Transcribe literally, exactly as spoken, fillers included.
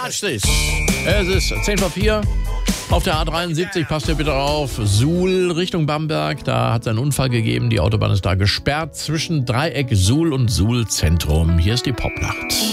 Watch this. Es ist zehn vor vier. Auf der A dreiundsiebzig, passt ihr bitte auf, Suhl Richtung Bamberg. Da hat es einen Unfall gegeben. Die Autobahn ist da gesperrt zwischen Dreieck Suhl und Suhl Zentrum. Hier ist die Popnacht.